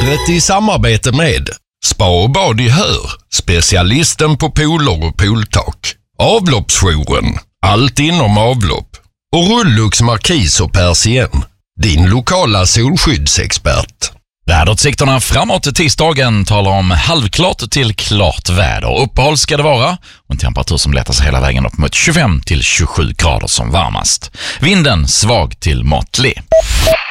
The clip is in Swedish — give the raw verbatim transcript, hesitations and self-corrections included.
Vädret i samarbete med Spa och bad i Hör, specialisten på pooler och pooltak. Avloppsjouren, allt inom avlopp. Och Rullux Markis och Persien, din lokala solskyddsexpert. Väderutsikterna framåt till tisdagen talar om halvklart till klart väder. Uppehåll ska det vara och en temperatur som letar sig hela vägen upp mot tjugofem till tjugosju grader som varmast. Vinden svag till måttlig.